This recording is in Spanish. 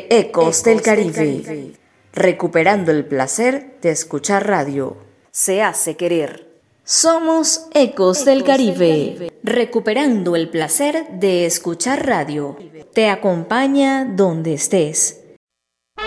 Ecos del Caribe, recuperando el placer de escuchar radio. Se hace querer. Somos Ecos del Caribe, recuperando el placer de escuchar radio. Te acompaña donde estés.